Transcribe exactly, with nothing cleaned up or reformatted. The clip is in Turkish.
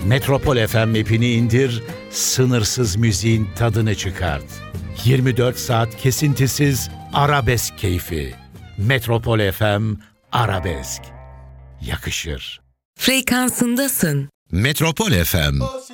Metropol F M app'ini indir, sınırsız müziğin tadını çıkart. yirmi dört saat kesintisiz arabesk keyfi. Metropol F M Arabesk. Yakışır. Frekansındasın. Metropol F M